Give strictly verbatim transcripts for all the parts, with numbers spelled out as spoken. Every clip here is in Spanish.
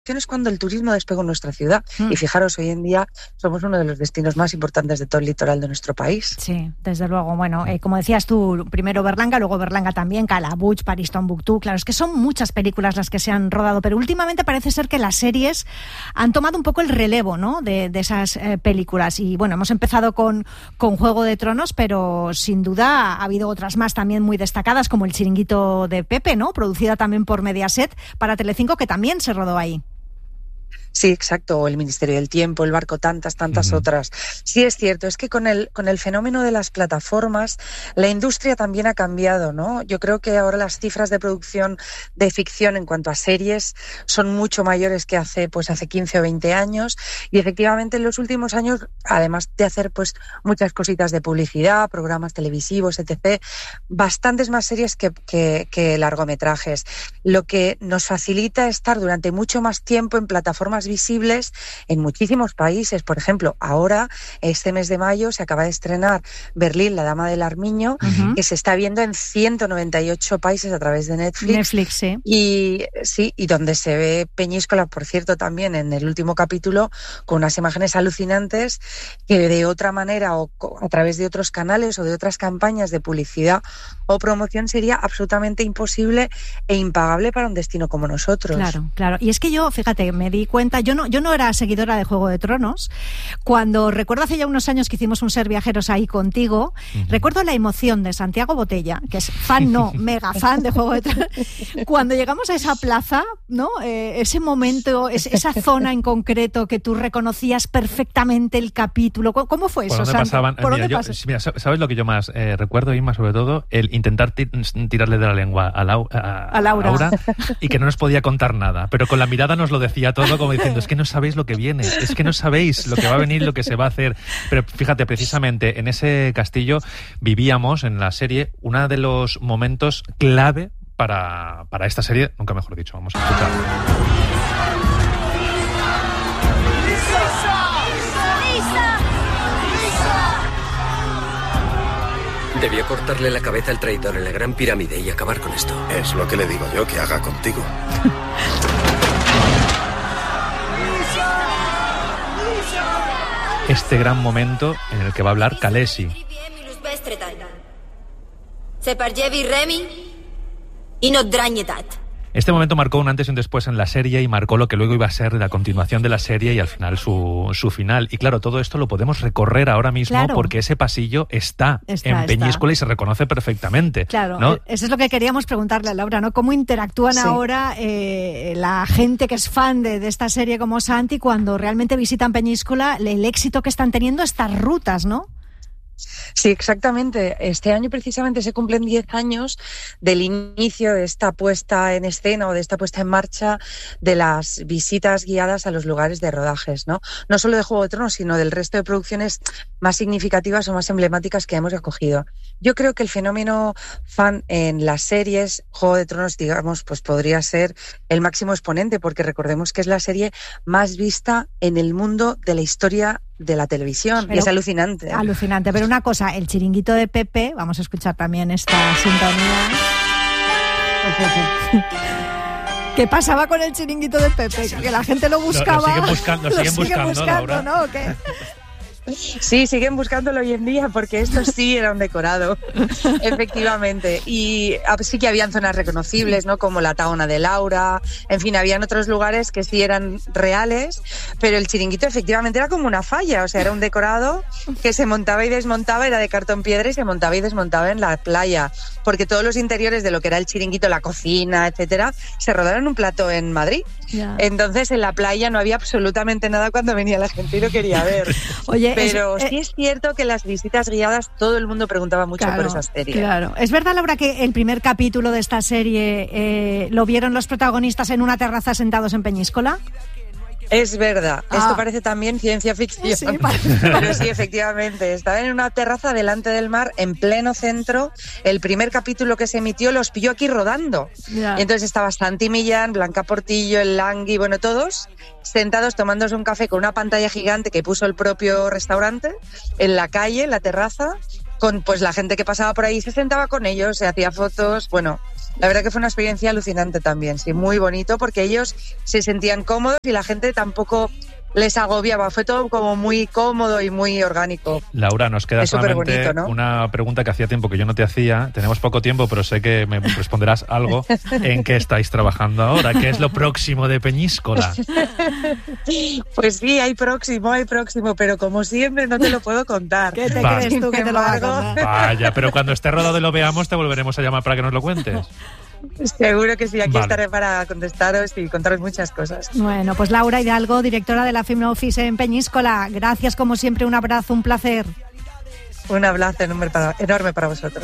es cuando el turismo despegó en nuestra ciudad. Mm. Y fijaros, hoy en día somos uno de los destinos más importantes de todo el litoral de nuestro país. Sí, desde luego. Bueno, eh, como decías tú, primero Berlanga, luego Berlanga también, Calabuig, París, Tombuctú. Claro, es que son muchas películas las que se han rodado, pero últimamente parece ser que las series han tomado un poco el relevo, ¿no?, de, de esas eh, películas. Y bueno, hemos empezado con, con Juego de Tronos, pero sin duda ha habido otras más también muy destacadas, como El Chiringuito de Pepe, ¿no?, producida también por Mediaset para Telecinco, que también se rodó ahí. Sí, exacto, o El Ministerio del Tiempo, El Barco, tantas, tantas uh-huh. otras. Sí, es cierto, es que con el, con el fenómeno de las plataformas, la industria también ha cambiado, ¿no? Yo creo que ahora las cifras de producción de ficción en cuanto a series son mucho mayores que hace, pues, hace quince o veinte años, y efectivamente en los últimos años, además de hacer, pues, muchas cositas de publicidad, programas televisivos, etcétera, bastantes más series que, que, que largometrajes, lo que nos facilita estar durante mucho más tiempo en plataformas visibles en muchísimos países. Por ejemplo, ahora, este mes de mayo, se acaba de estrenar Berlín, la Dama del Armiño, uh-huh. que se está viendo en ciento noventa y ocho países a través de Netflix. Netflix, sí. Y, sí, y donde se ve Peñíscola, por cierto, también en el último capítulo, con unas imágenes alucinantes que de otra manera o a través de otros canales o de otras campañas de publicidad o promoción sería absolutamente imposible e impagable para un destino como nosotros. Claro, claro. Y es que yo, fíjate, me di cuenta, yo no, yo no era seguidora de Juego de Tronos. Cuando recuerdo hace ya unos años que hicimos un Ser Viajeros ahí contigo, uh-huh. recuerdo la emoción de Santiago Botella, que es fan, no, mega fan de Juego de Tronos. Cuando llegamos a esa plaza, ¿no? Eh, ese momento, es, esa zona en concreto que tú reconocías perfectamente el capítulo. ¿Cómo fue eso, Santi? Pasaban, ¿Por mira, dónde yo, pasas? Mira, ¿sabes lo que yo más eh, recuerdo, Inma, sobre todo? El intentar t- tirarle de la lengua a, Lau- a, a Laura. a Laura y que no nos podía contar nada, pero con la mirada nos lo decía todo, como diciendo, es que no sabéis lo que viene, es que no sabéis lo que va a venir, lo que se va a hacer. Pero fíjate, precisamente en ese castillo vivíamos en la serie uno de los momentos clave para, para esta serie, nunca mejor dicho. Vamos a escuchar. Debió cortarle la cabeza al traidor en la Gran Pirámide y acabar con esto. Es lo que le digo yo que haga contigo. Este gran momento en el que va a hablar Khaleesi. Este momento marcó un antes y un después en la serie y marcó lo que luego iba a ser la continuación de la serie y al final su, su final. Y claro, todo esto lo podemos recorrer ahora mismo, claro, porque ese pasillo está, está en Peñíscola está. Y se reconoce perfectamente. Claro, ¿no? Eso es lo que queríamos preguntarle a Laura, ¿no? ¿Cómo interactúan sí. ahora eh, la gente que es fan de, de esta serie como Santi cuando realmente visitan Peñíscola, el éxito que están teniendo estas rutas, ¿no? Sí, exactamente. Este año precisamente se cumplen diez años del inicio de esta puesta en escena o de esta puesta en marcha de las visitas guiadas a los lugares de rodajes, ¿no? No solo de Juego de Tronos, sino del resto de producciones más significativas o más emblemáticas que hemos acogido. Yo creo que el fenómeno fan en las series, Juego de Tronos, digamos, pues podría ser el máximo exponente, porque recordemos que es la serie más vista en el mundo de la historia de la televisión. Pero, y es alucinante. Alucinante. Pero una cosa, El Chiringuito de Pepe, vamos a escuchar también esta sintonía. ¿Qué pasaba con El Chiringuito de Pepe? Que la gente lo buscaba. Lo, lo siguen buscando, lo siguen lo siguen buscando, buscando, Laura. ¿no? ¿Qué? Sí, siguen buscándolo hoy en día porque esto sí era un decorado, efectivamente. Y sí que habían zonas reconocibles, ¿no? Como la Taona de Laura, en fin, habían otros lugares que sí eran reales, pero el chiringuito efectivamente era como una falla, o sea, era un decorado que se montaba y desmontaba, era de cartón piedra y se montaba y desmontaba en la playa, porque todos los interiores de lo que era el chiringuito, la cocina, etcétera, se rodaron en un plató en Madrid. Yeah. Entonces en la playa no había absolutamente nada cuando venía la gente y lo quería ver. Oye, pero es, eh, sí es cierto que las visitas guiadas todo el mundo preguntaba mucho claro, por esa serie. Claro. ¿Es verdad, Laura, que el primer capítulo de esta serie eh, lo vieron los protagonistas en una terraza sentados en Peñíscola? Es verdad, ah. esto parece también ciencia ficción, sí, pero sí, efectivamente, estaban en una terraza delante del mar, en pleno centro. El primer capítulo que se emitió los pilló aquí rodando. Yeah. Y entonces estaba Santi Millán, Blanca Portillo, el Langui, bueno, todos sentados tomándose un café con una pantalla gigante que puso el propio restaurante en la calle, en la terraza, con pues la gente que pasaba por ahí se sentaba con ellos, se hacía fotos, bueno, la verdad que fue una experiencia alucinante también, sí, muy bonito, porque ellos se sentían cómodos y la gente tampoco les agobiaba, fue todo como muy cómodo y muy orgánico. Laura, nos queda es solamente bonito, ¿no? una pregunta que hacía tiempo que yo no te hacía. Tenemos poco tiempo, pero sé que me responderás algo. ¿En qué estáis trabajando ahora? ¿Qué es lo próximo de Peñíscola? Pues sí, hay próximo, hay próximo, pero como siempre no te lo puedo contar. ¿Qué te Vale. crees tú que te lo vas a contar? Vaya, pero cuando esté rodado y lo veamos te volveremos a llamar para que nos lo cuentes. Seguro que sí, aquí Vale. estaré para contestaros y contaros muchas cosas. Bueno, pues Laura Hidalgo, directora de la Film Office en Peñíscola. Gracias, como siempre, un abrazo, un placer. Un abrazo enorme para, enorme para vosotros.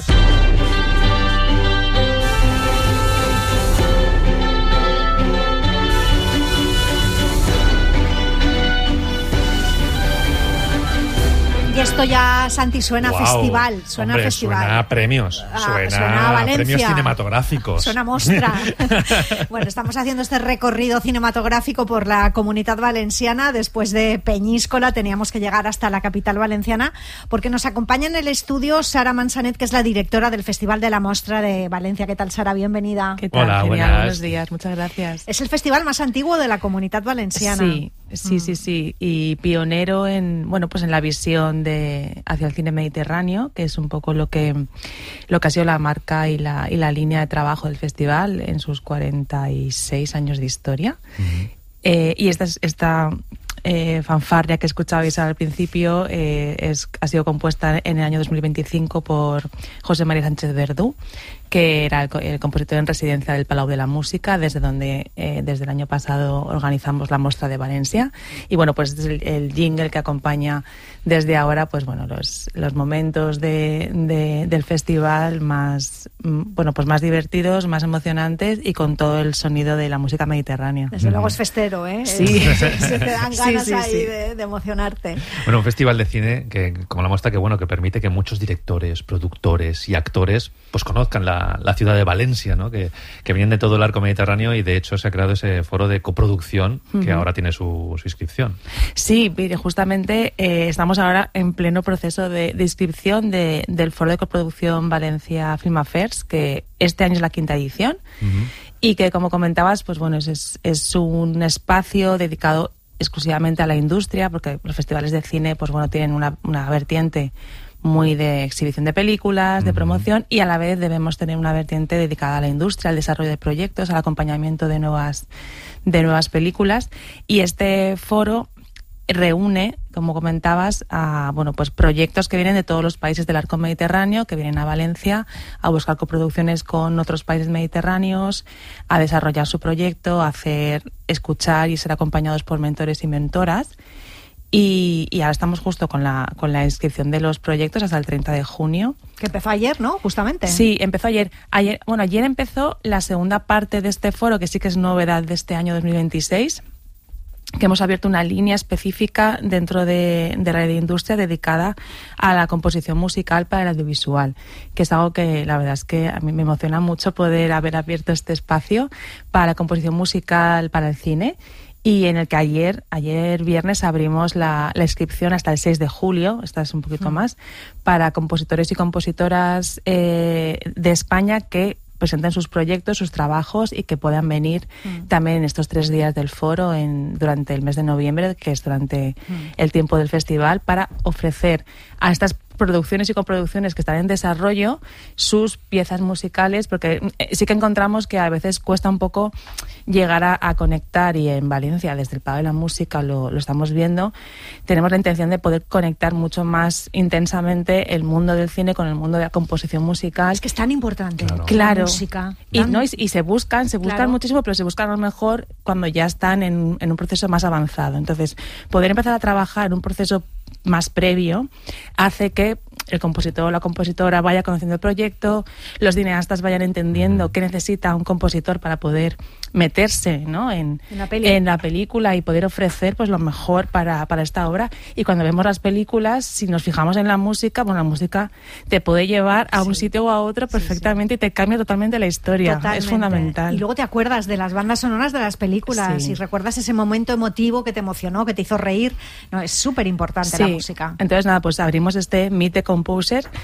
Y esto ya, Santi, suena Wow. a festival, suena Hombre, a festival. Suena a premios, Ah, suena, suena a Valencia. premios cinematográficos. Suena a mostra. Bueno, estamos haciendo este recorrido cinematográfico por la Comunitat Valenciana. Después de Peñíscola teníamos que llegar hasta la capital valenciana, porque nos acompaña en el estudio Sara Mansanet, que es la directora del Festival de la Mostra de Valencia. ¿Qué tal, Sara? Bienvenida. ¿Qué tal? Hola, Genial, buenas. buenos días, muchas gracias. Es el festival más antiguo de la Comunitat Valenciana. Sí, sí, sí, sí, y pionero en, bueno, pues en la visión de hacia el cine mediterráneo, que es un poco lo que lo que ha sido la marca y la y la línea de trabajo del festival en sus cuarenta y seis años de historia. Uh-huh. Eh, y esta esta eh, fanfarria que escuchabais al principio eh, es ha sido compuesta en el año dos mil veinticinco por José María Sánchez Verdú, que era el, el compositor en residencia del Palau de la Música, desde donde eh, desde el año pasado organizamos la Mostra de Valencia. Y bueno, pues es el, el jingle que acompaña desde ahora, pues bueno, los, los momentos de, de, del festival más, bueno, pues más divertidos, más emocionantes y con todo el sonido de la música mediterránea. Desde luego es festero, ¿eh? Sí. Se te dan ganas sí, sí, ahí sí. De, de emocionarte. Bueno, un festival de cine que, como la muestra, que bueno, que permite que muchos directores, productores y actores pues conozcan la, la ciudad de Valencia, ¿no? Que, que vienen de todo el arco mediterráneo, y de hecho se ha creado ese foro de coproducción que uh-huh. ahora tiene su, su inscripción. Sí, mire, justamente eh, estamos ahora en pleno proceso de, de inscripción de, del foro de coproducción Valencia Film Affairs, que este año es la quinta edición, uh-huh. y que, como comentabas, pues bueno, es, es un espacio dedicado exclusivamente a la industria, porque los festivales de cine, pues bueno, tienen una, una vertiente muy de exhibición de películas, de promoción, y a la vez debemos tener una vertiente dedicada a la industria, al desarrollo de proyectos, al acompañamiento de nuevas, de nuevas películas. Y este foro reúne, como comentabas, a bueno, pues proyectos que vienen de todos los países del arco mediterráneo, que vienen a Valencia a buscar coproducciones con otros países mediterráneos, a desarrollar su proyecto, a hacer escuchar y ser acompañados por mentores y mentoras. Y, y ahora estamos justo con la con la inscripción de los proyectos hasta el treinta de junio. Que empezó ayer, ¿no? Justamente. Sí, empezó ayer. ayer. Bueno, ayer empezó la segunda parte de este foro, que sí que es novedad de este año dos mil veintiséis, que hemos abierto una línea específica dentro de, de la industria dedicada a la composición musical para el audiovisual, que es algo que la verdad es que a mí me emociona mucho poder haber abierto este espacio para la composición musical para el cine. Y en el que ayer, ayer viernes, abrimos la, la inscripción hasta el seis de julio, esta es un poquito más, para compositores y compositoras eh, de España que presenten sus proyectos, sus trabajos, y que puedan venir mm. también en estos tres días del foro en, durante el mes de noviembre, que es durante mm. el tiempo del festival, para ofrecer a estas producciones y coproducciones que están en desarrollo sus piezas musicales, porque sí que encontramos que a veces cuesta un poco llegar a, a conectar, y en Valencia, desde el Palau de la Música, lo, lo estamos viendo. Tenemos la intención de poder conectar mucho más intensamente el mundo del cine con el mundo de la composición musical. Es que es tan importante, claro, claro. La música. Y, ¿no? y, y se buscan, se buscan claro. muchísimo, pero se buscan a lo mejor cuando ya están en, en un proceso más avanzado. Entonces, poder empezar a trabajar en un proceso más previo hace que el compositor o la compositora vaya conociendo el proyecto, los cineastas vayan entendiendo qué necesita un compositor para poder meterse, ¿no? en, en, la peli. en la película y poder ofrecer pues lo mejor para, para esta obra. Y cuando vemos las películas, si nos fijamos en la música, bueno, la música te puede llevar a sí. un sitio o a otro perfectamente, sí, sí. y te cambia totalmente la historia. Totalmente. Es fundamental. Y luego te acuerdas de las bandas sonoras de las películas, sí. y recuerdas ese momento emotivo que te emocionó, que te hizo reír. No, es súper importante sí. la música. Entonces, nada, pues abrimos este Meet the Composer,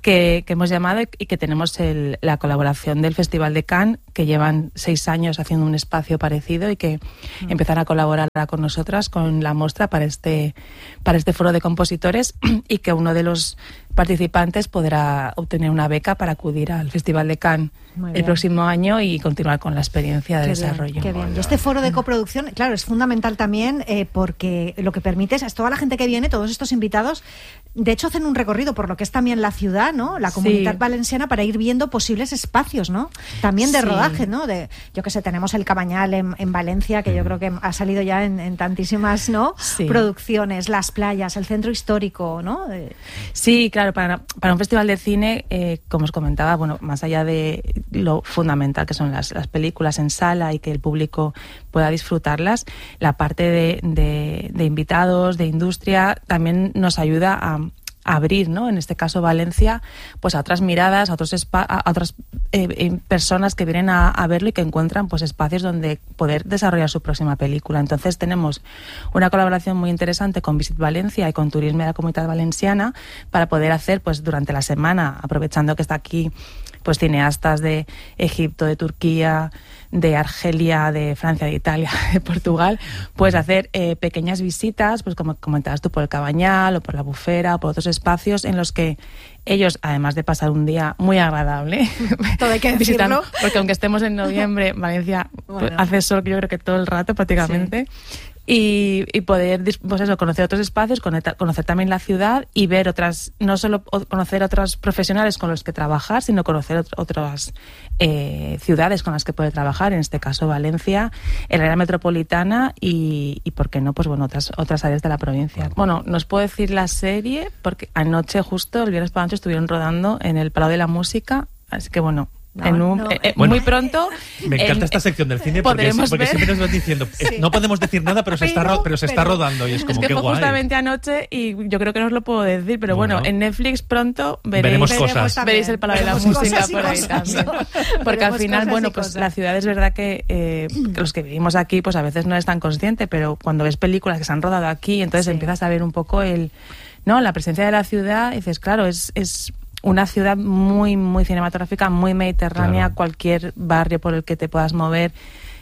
que, que hemos llamado y que tenemos el, la colaboración del Festival de Cannes, que llevan seis años haciendo un espacio parecido y que mm. empiezan a colaborar con nosotras con la muestra para este, para este foro de compositores, y que uno de los participantes podrá obtener una beca para acudir al Festival de Cannes el próximo año y continuar con la experiencia de qué desarrollo. Bien, qué bien. Y este foro de coproducción, claro, es fundamental también eh, porque lo que permite es a toda la gente que viene, todos estos invitados, de hecho hacen un recorrido por lo que es también la ciudad, ¿no? La Comunitat sí. Valenciana, para ir viendo posibles espacios, ¿no? También de sí. rodaje, ¿no? De, yo que sé, tenemos el Cabañal en, en Valencia, que yo creo que ha salido ya en, en tantísimas, ¿no? Sí. Producciones, las playas, el centro histórico, ¿no? De... Sí, claro, para, para un festival de cine, eh, como os comentaba, bueno, más allá de lo fundamental que son las, las películas en sala y que el público pueda disfrutarlas, la parte de, de, de invitados, de industria, también nos ayuda a abrir, ¿no? En este caso Valencia, pues a otras miradas, a otros spa, a otras eh, eh, personas que vienen a, a verlo y que encuentran pues espacios donde poder desarrollar su próxima película. Entonces tenemos una colaboración muy interesante con Visit Valencia y con Turisme de la Comunitat Valenciana para poder hacer pues durante la semana, aprovechando que está aquí pues cineastas de Egipto, de Turquía, de Argelia, de Francia, de Italia, de Portugal, pues hacer eh, pequeñas visitas, pues como comentabas tú, por el Cabañal o por la Bufera o por otros espacios en los que ellos, además de pasar un día muy agradable, todo hay que visitando, decirlo, porque aunque estemos en noviembre, Valencia bueno. pues, hace sol, yo creo que todo el rato prácticamente. Sí. Y, y poder pues eso, conocer otros espacios, conocer, conocer también la ciudad y ver otras, no solo conocer otros profesionales con los que trabajar, sino conocer otro, otras eh, ciudades con las que poder trabajar, en este caso Valencia, el área metropolitana y, y por qué no, pues bueno, otras, otras áreas de la provincia. Bueno, no os puedo decir la serie, porque anoche justo, el viernes por la noche, estuvieron rodando en el Palau de la Música, así que bueno, No, en un, no, eh, eh, bueno, muy pronto. Me encanta esta sección del cine porque, es, porque siempre nos van diciendo sí. no podemos decir nada, pero se está, ro- pero se está pero, rodando y es como es que qué fue guay. Justamente anoche y yo creo que no os lo puedo decir, pero bueno, bueno en Netflix pronto veréis, veremos cosas. Veréis el Palau de la Música por ahí también. Porque al final, bueno, pues cosas. La ciudad es verdad que, eh, que los que vivimos aquí, pues a veces no es tan consciente, pero cuando ves películas que se han rodado aquí, entonces sí. empiezas a ver un poco el, no, la presencia de la ciudad y dices, claro, es, es una ciudad muy, muy cinematográfica, muy mediterránea, claro. Cualquier barrio por el que te puedas mover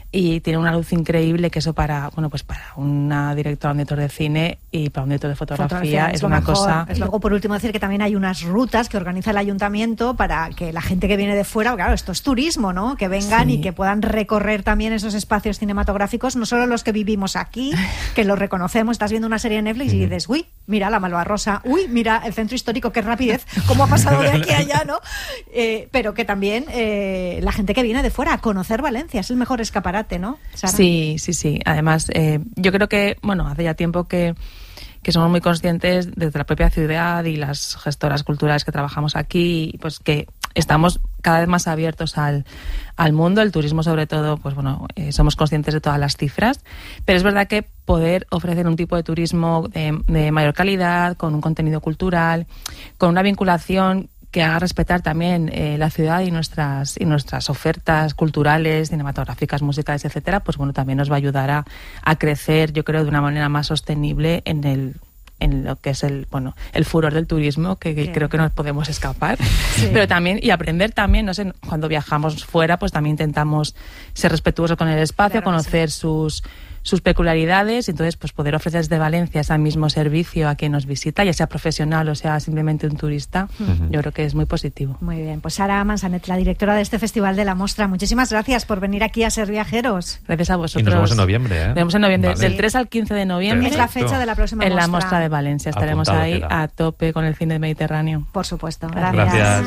y tiene una luz increíble que eso para, bueno, pues para una directora, un director de cine y para un director de fotografía, fotografía es, es una mejor. Cosa. Es luego, por último, decir que también hay unas rutas que organiza el ayuntamiento para que la gente que viene de fuera, claro, esto es turismo, ¿no? Que vengan sí. y que puedan recorrer también esos espacios cinematográficos, no solo los que vivimos aquí, que los reconocemos, estás viendo una serie en Netflix y dices, uy, mira la Malvarrosa, uy, mira el centro histórico, qué rapidez, cómo ha pasado de aquí a allá, ¿no? Eh, pero que también eh, la gente que viene de fuera a conocer Valencia es el mejor escaparate, ¿no, Sara? Sí, sí, sí. Además, eh, yo creo que, bueno, hace ya tiempo que, que somos muy conscientes desde la propia ciudad y las gestoras culturales que trabajamos aquí, pues que estamos cada vez más abiertos al, al mundo, el turismo sobre todo, pues bueno, eh, somos conscientes de todas las cifras, pero es verdad que poder ofrecer un tipo de turismo de, de mayor calidad, con un contenido cultural, con una vinculación que haga respetar también eh, la ciudad y nuestras y nuestras ofertas culturales, cinematográficas, musicales, etcétera, pues bueno, también nos va a ayudar a, a crecer, yo creo, de una manera más sostenible en el en lo que es el bueno el furor del turismo, que, que creo que no podemos escapar, sí. Pero también, y aprender también, no sé, cuando viajamos fuera, pues también intentamos ser respetuosos con el espacio, claro, conocer sí. sus sus peculiaridades, y entonces pues poder ofrecer desde Valencia ese mismo servicio a quien nos visita, ya sea profesional o sea simplemente un turista, uh-huh. Yo creo que es muy positivo. Muy bien, pues Sara Mansanet, la directora de este Festival de la Mostra, muchísimas gracias por venir aquí a Ser Viajeros. Gracias a vosotros. Y nos vemos en noviembre, ¿eh? Nos vemos en noviembre, vale. Del tres al quince de noviembre. Es la fecha de la próxima en mostra. En la Mostra de Valencia, estaremos Apuntado ahí queda. A tope con el cine mediterráneo. Por supuesto, gracias. Gracias.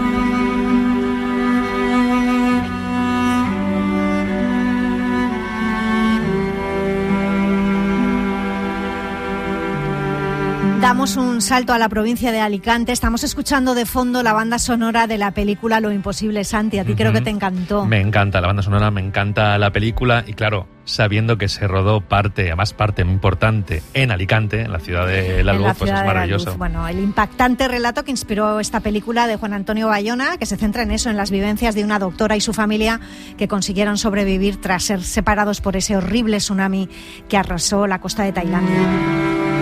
Damos un salto a la provincia de Alicante. Estamos escuchando de fondo la banda sonora de la película Lo Imposible. Santi, a ti uh-huh. creo que te encantó. Me encanta la banda sonora, me encanta la película y claro, sabiendo que se rodó parte, además parte muy importante en Alicante, en la ciudad de la Luz, pues es maravilloso. Bueno, el impactante relato que inspiró esta película de Juan Antonio Bayona, que se centra en eso, en las vivencias de una doctora y su familia que consiguieron sobrevivir tras ser separados por ese horrible tsunami que arrasó la costa de Tailandia.